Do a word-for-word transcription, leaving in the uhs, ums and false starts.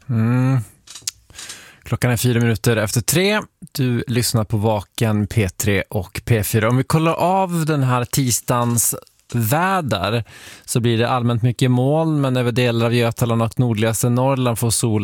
Mm. Klockan är fyra minuter efter tre. Du lyssnar på Vaken, P tre och P fyra. Om vi kollar av den här tisdagens väder så blir det allmänt mycket moln, men över delar av Götaland och nordligaste Norrland får sol